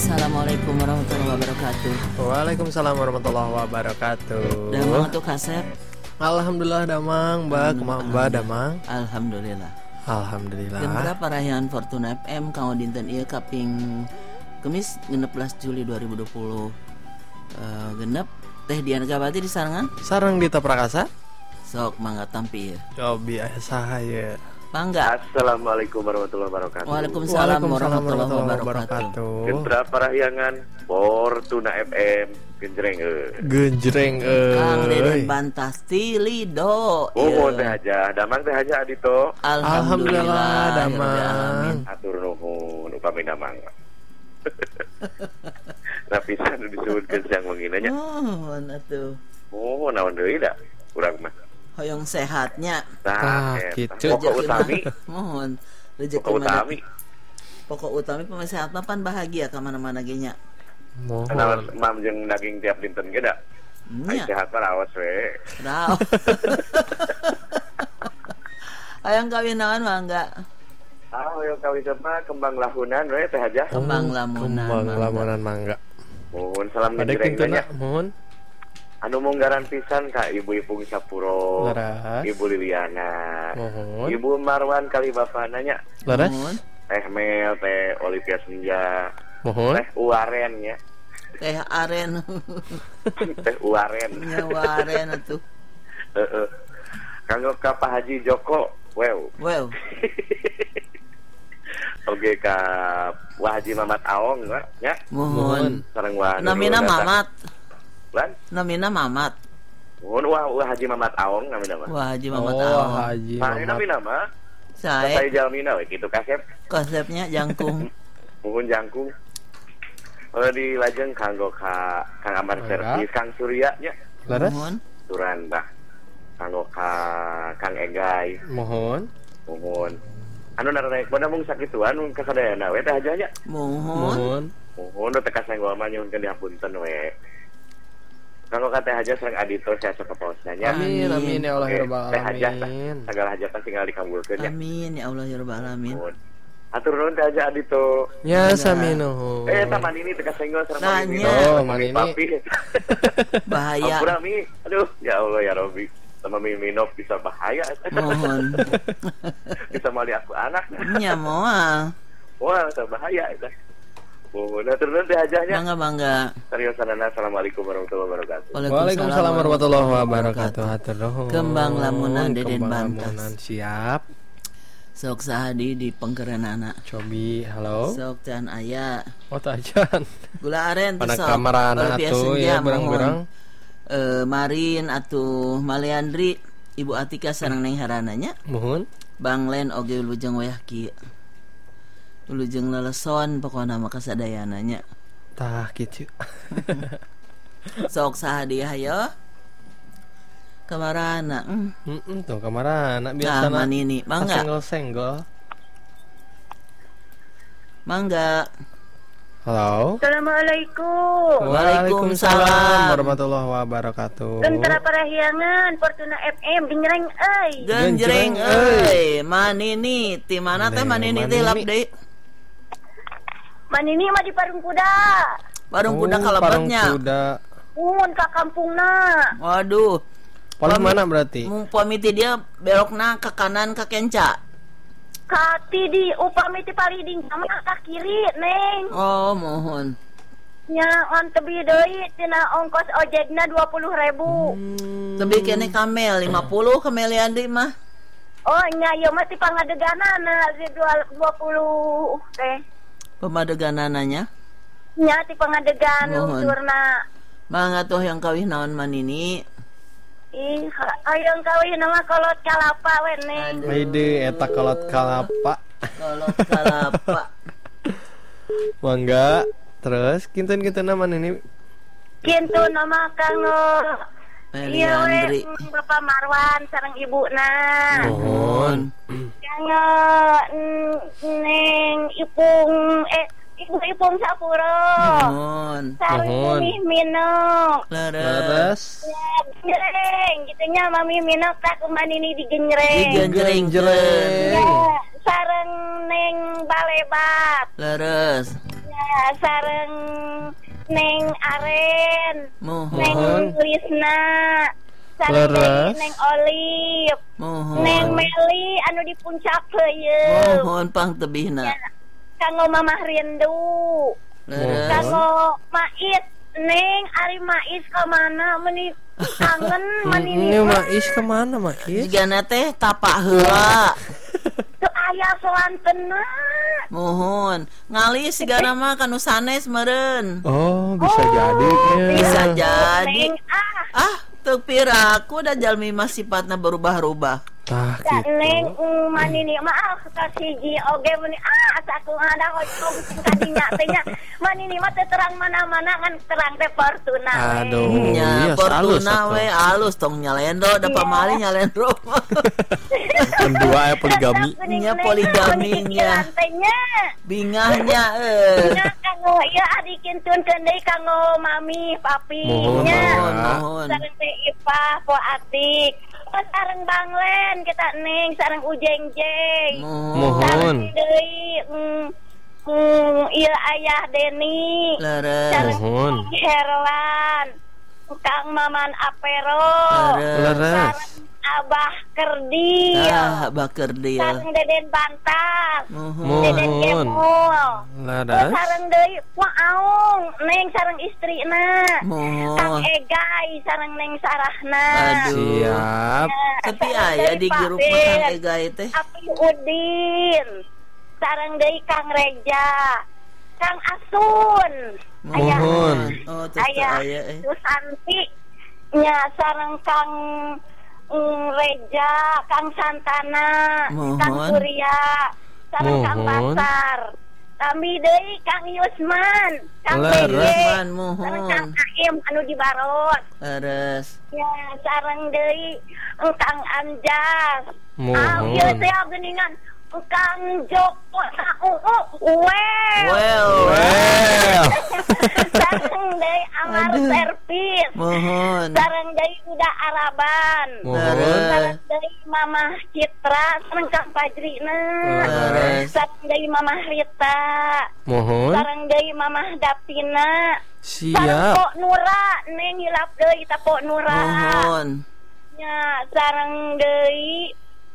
Assalamualaikum warahmatullahi wabarakatuh. Waalaikumsalam warahmatullahi wabarakatuh. Damang tuh Kasep. Alhamdulillah Damang, Mbak, kumaha Mbak Damang? Alhamdulillah. Alhamdulillah. Jam berapa rayahan Fortuna FM kang dinten ieu kaping Kemis 16 Juli 2020. Genep Teh Dian Gabati di sarangan? Sareng Dita Prakasa. Sok mangga tampi ieu. Cobi aya saha ye. Mangga. Assalamualaikum warahmatullahi wabarakatuh. Waalaikumsalam warahmatullahi wabarakatuh. Gentra parahyangan Fortuna FM genjreng Genjreng Kang Deden Bantas Tilido. Oh teh aja, damang teh aja adito. Alhamdulillah Damang. Atur nuhun upami damang. Lapisan disebutkeun siang menginanya. Oh, atuh. Oh, naon deui da? Urang mah. Hoyong sehatnya. Gitu. Pokok utami. Mohon rezeki Pokok utami. Pokok utami pemesehat pan bahagia ka mana-mana ge nya. Naon Mohon. mam jeung daging tiap dinten ge da? Ai Nya. sehat mah awas we. Rao. Hayang kawin naon mangga? Yo kawin mah kembang lahunan we teh aja. Kembang lamunan. Kembang mangga. lamunan mangga. Mohon salam Ada genjreng kintuna, nya. mohon. Anu munggaran pisan ka Ibu Ipung Sapuro, Laras. Ibu Liliana, Mohon. Ibu Marwan kali bapana nya, Laras. Mohon. Teh Mel, Teh Olivia Senja, Mohon. Teh Uaren nya, Teh aren. Teh Uaren. Nyawaren atuh. Kanggo ka Pak Haji Joko, wow. Wow. Oke ka Wah Haji Mamat Aong nya, Mohon. sareng Wah. Namina Mamat. Lan, Namina Mamat. mohon Wah Haji Mamat Aong namina mah. Wah Haji Mamat Oh, Aong. Haji Mane Mamat. namina mah, Sae saya jalmina we kitu kasep. konsepnya jangkung. Mohon jangkung. Kalau di lajeng kanggo ka Kang Amar Laras. Servis Kang Surya nya Laras. Mohon. turan dah. Kanggo ka Kang Egay Mohon. mohon. Anu narenaik pada mung sakituan mung kasadayana we teh aja nya. Mohon. Mohon teh kasenggol mah nyuhunkeun dihapunten we. Kanggo ka teh aja sareng adito saya sapapaosna nya. Amin amin ya Allah ya Oke, rabbal teh aja tah. alamin. Segala hajatan tinggal dikabulkeun nya. Amin ya Allah ya rabbal alamin. Mohon. Atur nuhun teh aja adito. Ya saminuhu. Taman ini teh kasenggol sareng Nanya. Oh, Mani ini. Papi. Bahaya. Ampura Mi, aduh ya Allah ya Robbi, sama Mi Minop bisa bahaya, Mohon. bisa mali aku anak, Nya moal. wah bisa bahaya itu. Oh, nah terus teh ajanya. Bangga. Sariosanana, assalamualaikum warahmatullahi wabarakatuh. Waalaikumsalam warahmatullahi wabarakatuh. Hatur nuhun. Kembang lamunan Deden Kembang Bantas. lamunan siap. Sok sahadi di pengkerenana. Cobi, halo. Sok can aya. Oh tajan. Gula aren teh Anak sok. kamarana Olivia atuh Senja, ya mohon. berang-berang. Marin atuh Maleandri, Ibu Atika sareng Neng Harananya. Mohon. Bang Len oge ulujeng wayah kieu. Ulujeng leleson pokona mah kasadayananya. Tah kitu. Sok sahadiah yo. Kamarana. Tuh kamarana Nah, biasa manini. Mangga. senggol. Mangga. Halo. Assalamualaikum. Waalaikumsalam. warahmatullahi wabarakatuh. Gentra parahyangan Fortuna FM genjreng euy. Genjreng euy, manini ti mana teh manini teh lap deui. Manini mah di Parung Kuda. Parung kuda Parung kalebetnya. kuda. Mun ka kampungna. Waduh. Paling mana berarti? Mun pamiti dia belokna ke kanan ke kenca. Kati di upami ti paliding sama ka kiri, Neng. Oh, mohon. Nya on tebi deui tina ongkos ojekna 20.000. Tebi kene kamel 50 kameliandi mah. Oh, nya ieu mah ti pangadeganana 20 teh. Pemadeganananya. Nya ti pangadegan Mohon. luhurna. Mangga tuh yang kawih naon manini. Ih, hayang kawin nama kolot kalapa we, Neng. Aide eta kolot kalapa. Kolot kalapa. Mangga. Terus kinten-kinten nama ini. Kintu nama kanggo Meliandri. Bapak Marwan sareng ibuna. Mohon. Kanggo Neng Ipung Ibu-ipung Sapuro. Mohon. Sareng Mohon. Mimi Minok. Leres. Leres. Genjreng, gitunya Mami Minok tak kumanini di genjreng. Genjreng. Ya, sareng Neng Balebat. Leres. Ya, sareng Neng Aren, Neng Mohon. Lisna, sareng Leres. Neng Olive, Mohon. Neng Meli anu di puncak heuyeum. Mohon pang tebihna. Kanggo Mamah Rindu, Leres. kanggo Mais, Neng Ari Mais ka mana meuni kangen meuni Ini Mais kemana Mais? Jigana teh tapak heula. teu aya soanteuna. Mohon. Ngali sigana mah kanu sanes meureun. Oh bisa jadi ya. Bisa jadi. Neng Teu piraku da jalmi mah sifatna berubah-ubah. Tah da gitu. Neng manini maaf ka siji oge meuni asa aku ada hoyong kadinya teh nya. Manini mah teu terang mana-mana kan terang teh Fortuna we. Aduh. Nya iya, halus Fortuna atuh. we alus tong nyalendro da pamali nyalendro. Kedua ya poligami. Nya poligaminya. Lantainya. Bingahnya Nya kanggo ieu adikintunkeun deui kanggo mami, papi Mohon, nya. mohon. Sareng teh Ipa, Po Atik. Terus sareng Banglen kita Neng sareng Ujengjeng. Mohon. Sareng deui ieu Ayah Deni. Leres. Sareng Mohon. Herlan. Kang Maman Apero. Leres. Sareng Abah Kerdil. Bakar dia. Sareng Deden Bantas. Mohon. Deden Kemul. Terus Laras. sareng deui Wah Aung, Neng sareng istrina. Kang Mohon. Egay sareng Neng Sarahna. Aduh. Siap. Tapi aya di grup mah Kang Egay teh. Api Udin. Sareng deui Kang Reja. Kang Asun. Aya Mohon. Oh, teu aya aya Susanti. Nya sareng Kang Reja, Kang Santana, Mohon. Kang Surya, sareng Kang Mohon. Pasar. Kami deui Kang Yusman, Kang Leres. Bege, Yusman, sareng mohon. Kang Aim anu di Barot. Leres. Ya, sareng deui Kang Anjas. Mohon. Ieu teh geuningan Kang Joko Well. Well. Sareng deui Amar Aduh. Servis. Mohon. Sareng deui Uda Araban. Mohon. Sareng deui Mamah Citra, sareng Kang Fajrina. Leres. Sareng deui Mamah Rita. Mohon. Sareng deui Mamah Dapina. Sareng Siap. Pok Nura, Neng hilap deui ta Pok Nura. Mohon. Nya sareng deui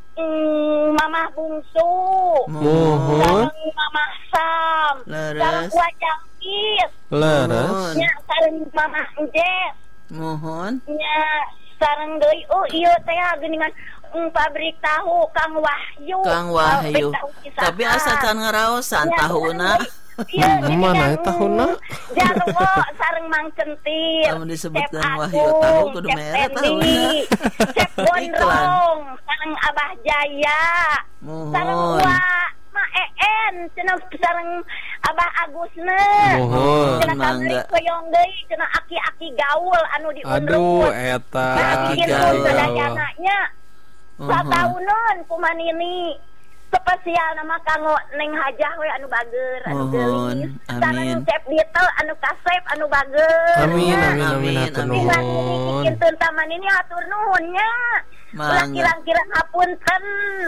Mamah Bungsu. Mohon. Sareng Mamah Sam. Leres. Sareng Wajang Is. Laras. Nya sareng Mamah Enjes. Mohon. Nya sareng deui ieu teh geuningan pabrik tahu Kang Wahyu. Kang Wahyu. Pabrik tahu Cisakan. Tapi asalkan ngaraosan Nya, tahuna. Iya, Mana ya tahunna? Jarwo sareng Mang Centir. Kamu disebutkan Cep Wahyu Agung, tahu kudu Cep merek Pendi, tahunna. Cep Gondrong, sareng Abah Jaya. Sareng Mohon. Ma En, cenah sareng Abah Agusna. Mohon. Cenah Mangga. kamari koyong deui cenah aki-aki gaul anu Aduh diunrut. eta. Aki Bikin gaul. sadayana nya. Mohon. Satauneun kumanini. Spesial nama kanggo Neng Hajah we anu bageur anu Mohon. geulis. Amin. Sareng Cep Dito anu kasep anu bageur. Amin nya. amin amin Amin, hatur amin. nuhun. Bikin taman ini hatur nuhun nya. Ulah Mangga. kirang-kirang hapunten.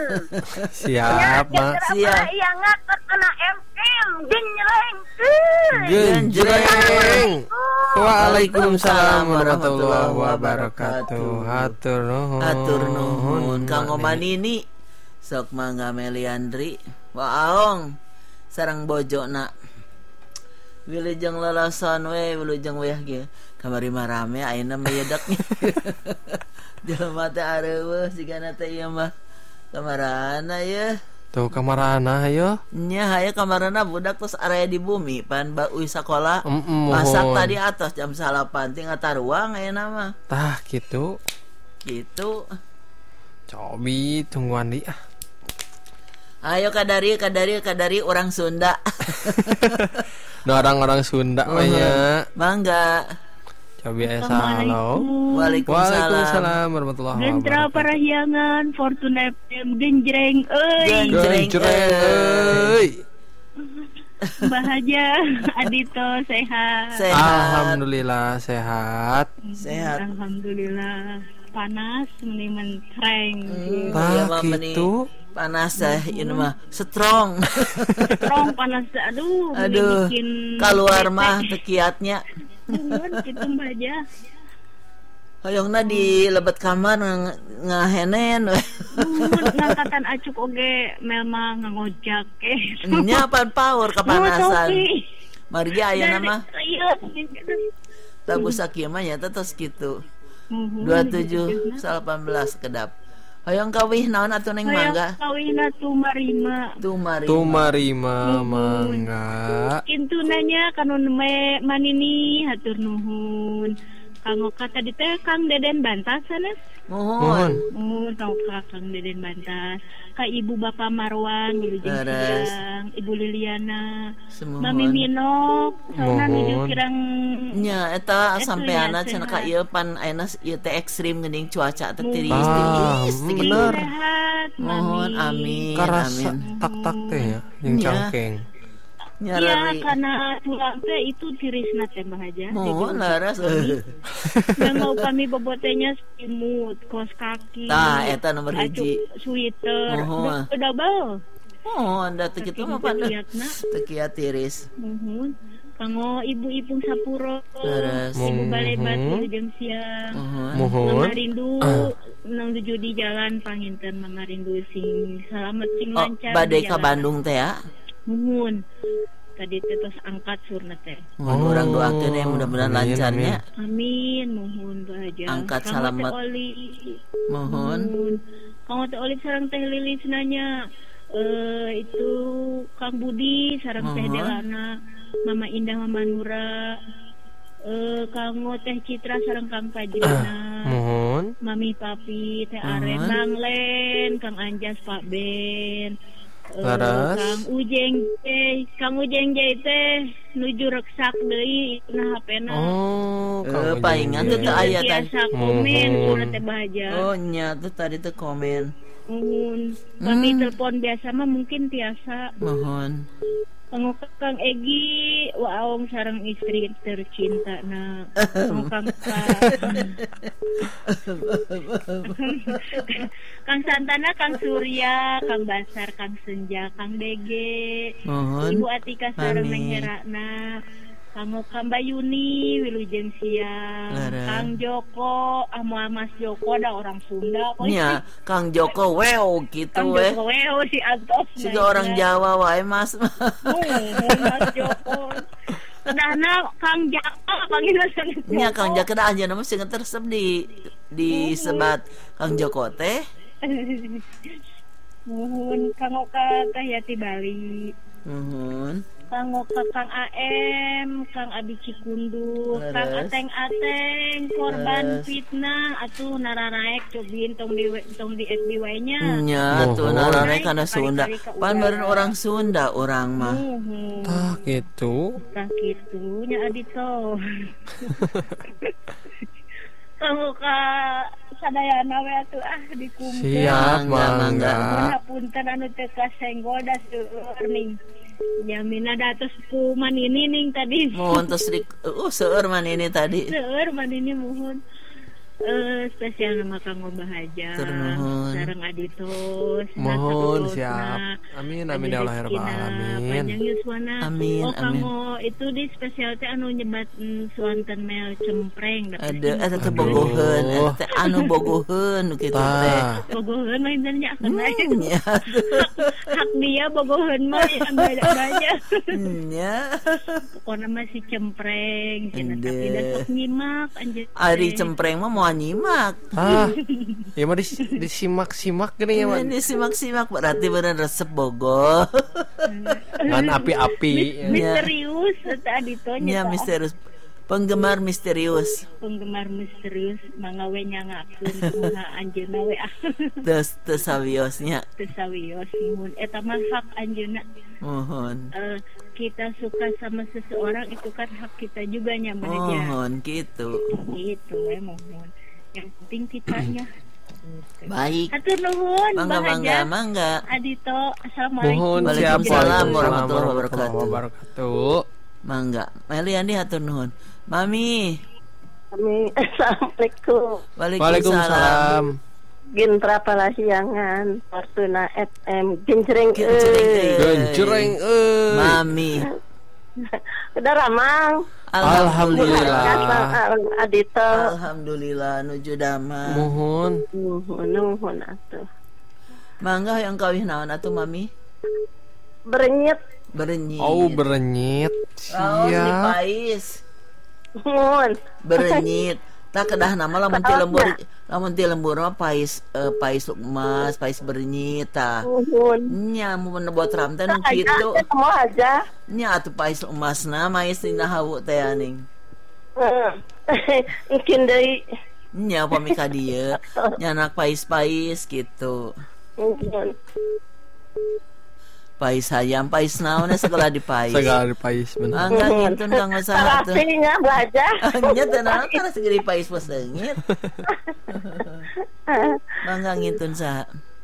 Siap, Mak. Siap. Iya kena MM genjreng. Genjreng. Waalaikumsalam warahmatullahi wabarakatuh. wabarakatuh. Hatur nuhun. Atur nuhun Kang Omanini. Sok mangga Meliandri. Waong. Sareng bojona. Wilujeng lalasan we, wilujeng weh ge. Kamari mah rame ayeuna meyedak. Jelema teh areueuh sigana teh ieu mah. Kamarana ye. Tuh kamarana ayo. Nya aya kamarana budak terus area di bumi pan bauy sakola. Mohon. Masak tadi atas jam 8 ting ataruang ayeuna mah. Tah gitu. Gitu. Cobi tungguan di ah. Ayo kadari orang Sunda. Nah, orang-orang Sunda banyak. Mangga. Cobi esa halo. Waalaikumsalam. Waalaikumsalam warahmatullahi Gentra wabarakatuh. parahyangan Fortuna FM genjreng Genjreng. Genjreng euy. Bahagia Adito sehat. Sehat. Alhamdulillah sehat. Sehat. Alhamdulillah panas meni mentreng. Iya Tah mah meni gitu. panas ini mah strong. Strong panas, aduh bikin keluar mah tekiatnya. Gitu mbak aja. Hoyongna di lebet kamar ngahenen. Ngangkatan acuk oge memang ngojak nya pan power kepanasan. Mari aya nama. Tabu sakieu mah nya tos kitu. 27 18 kedap. Hoyong kawih naon atuh neng mangga? Kawihna tumarima mangga. Kintu nanya kanun manini hatur nuhun. Kanggo kata di teh Kang Deden Bantas sana. Mohon Kang Deden Bantas. Ka Ibu Bapak Marwan, Ibu Liliana, Mami Minok, sauna nuju kirang nya eta sampeana cenah ka ieu pan ayeuna ieu teh ekstrim geuning cuaca teh tiris bener. Mohon amin. Karasa tak teh ya yang cangkeng. Ya karena tulang teh itu tirisna teh Mbah Haja. Mohon laras yang mau kami bobotenya selimut, kaos kaki. Tah eta nomor 1. Sweater, double. Da teu kitu mah pan tekiat tiris. Kanggo ibu-ibu sapuro, laras. Ibu Balebat jeung siang. Mohon. Rindu nang tuju di jalan panginten Mama Rindu sing salamet sing lancar. Bade ka Bandung teh ya. Mohon tadi terus angkat surna teh. Orang doakeun ya mudah-mudahan lancarnya. Amin, mohon bahagia. Angkat salamet. Mohon. Kamu teh Oli sareng teh Lilis nanya itu Kang Budi sareng teh Delana, Mama Indah, Mama Nura, Kang teh Citra sareng Kang Kajina. Mohon. Mami Papi, Teh Are, Bang Len, Kang Anjas, Pak Ben. Kang Ujeng teh nuju reksak deui na HP-na. Paingan teh teu aya tadi. Komen surna teh bahagia. Nya teh tadi teh komen. Kami telepon biasa mah mungkin tiasa. Mohon. Kang Egi waong sareng istri tercinta na Kang Santana, Kang Surya, Kang Basar, Kang Senja, Kang Dege, Ibu Atika sareng Neng Herana, Kang Bayuni, Wilujeng Siang, Kang Joko, Mas Joko ada orang Sunda kok. Nya, Kang Joko wew gitu Kang Joko wew si Antos. Si orang Jawa wae Mas. Mas Joko. Kedahna Kang Jaka panggilna sangat. Nya Kang Jaka da aja nama sing tersep di sebat Kang Joko teh. Mohon Kang Oka Yati Bali. Mohon. Kang AM, Kang Abi Cikundu, Kang Ateng, korban fitnah atuh nararaek cobin tong di FB nya. Nya atuh nararaek kana Sunda. Pan beureun orang Sunda orang mah. Tah kitu. Nya Adito. Kamu ka sadayana we atuh dikumpul. Siap mangga. Punten anu teu kasenggol da seueur ning. Jamina datos ku manini ning tadi. Mohon tos seueur manini tadi. Seueur manini mohon. Spesial nama Kang Bahagia. Sareng Aditos. Mohon siap. Amin ya Allah ya rabbal alamin. Panjang Yuswana. Amin. Kamu itu di spesial teh anu nyebat suanten mel cempreng. Ada teh bogoheun, teh anu bogoheun kitu teh. Bogoheun mah nya akan aya. Hak dia bogoheun mah beda-beda. Nya. Pokona masih cempreng, cenah tapi da sok nyimak anjeun. Ari cempreng mah mau nyimak. Ya mah disimak-simak gini ya mah. Disimak-simak berarti bener resep bogo. Ngan api-api. Misterius tadi tonya. Nya misterius. Penggemar misterius mangga we nyangakeun kumaha anjeunna we. Teu sawiosnya. Teu sawios mun eta mah hak anjeunna. Mohon. Kita suka sama seseorang itu kan hak kita juga nyaman aja. Mohon gitu. Gitu we mohon. Yang penting kitanya. Baik. Hatur nuhun. Mangga. Adito, assalamualaikum. Waalaikumsalam warahmatullahi wabarakatuh. Mangga. Meliandi hatur nuhun. Mami. Assalamualaikum. Waalaikumsalam. Gintra Palahyangan Fortuna FM Gincering Gencereng Mami. udah ramang Alhamdulillah. Adito Alhamdulillah nuju damang. nuhun atuh Mangga yang kawin naon atuh Mami? berenyet Berenyit. Oh berenyit. Oh, si Siap. Pais. mun Berenyit. Tak kedah nama lamun ti lembur mah pais lukmas, pais berenyit tah. nuhun Nya mun buat ram teh nu kitu. semua aja Nya atuh pais lukmasna mais dina hawu teh aning. mungkin deui Nya upami ka dieu nya anak pais-pais gitu. nuhun Pais hayam, pais naon sekolah di pais. Segala di pais bener. Angga ngintun kang usaha tuh. tarasinya belajar Nya teh naon kana segeri pais pas leungit. Mangga ngintun saha?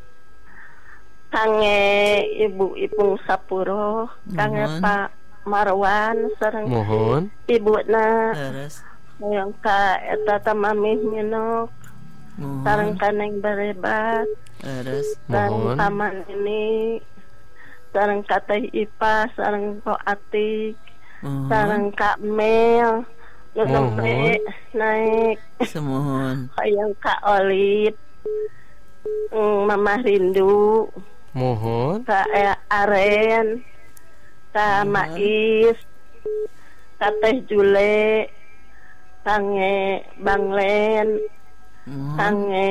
kange ibu Ipung Sapuro kange Nuhun. Pak Marwan sareng Mohon. ibuna Terus yang ka eta teh Mamih Minuk sareng mohon. Kaneng Barebat Terus sareng Mohon. paman ini sareng ka Teh Ipa sareng Ko Atik mohon. sareng Kak Mel nu Mohon. sampai naik Semohon. hayang Kak Olip Mamah Rindu Mohon. Kak Aren Kak Mohon. Mais Kak Teh Jule kange Bang Len Mohon. kange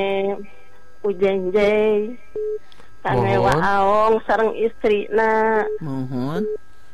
Ujenjay kange Mohon. Waong sareng istrina Mohon.